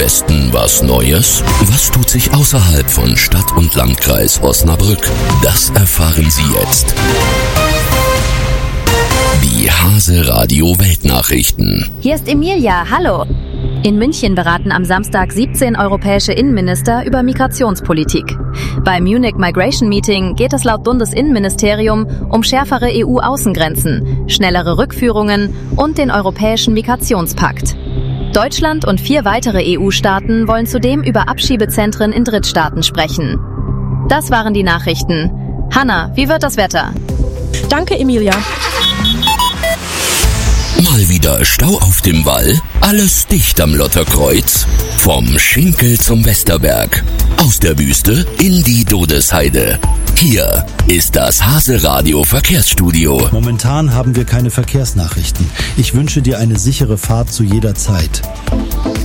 Westen was Neues? Was tut sich außerhalb von Stadt und Landkreis Osnabrück? Das erfahren Sie jetzt. Die Hase Radio Weltnachrichten. Hier ist Emilia, hallo. In München beraten am Samstag 17 europäische Innenminister über Migrationspolitik. Beim Munich Migration Meeting geht es laut Bundesinnenministerium um schärfere EU-Außengrenzen, schnellere Rückführungen und den europäischen Migrationspakt. Deutschland und 4 weitere EU-Staaten wollen zudem über Abschiebezentren in Drittstaaten sprechen. Das waren die Nachrichten. Hanna, wie wird das Wetter? Danke, Emilia. Mal wieder Stau auf dem Wall? Alles dicht am Lotterkreuz? Vom Schinkel zum Westerberg. Aus der Wüste in die Dodesheide. Hier ist das Hase Radio Verkehrsstudio. Momentan haben wir keine Verkehrsnachrichten. Ich wünsche dir eine sichere Fahrt zu jeder Zeit.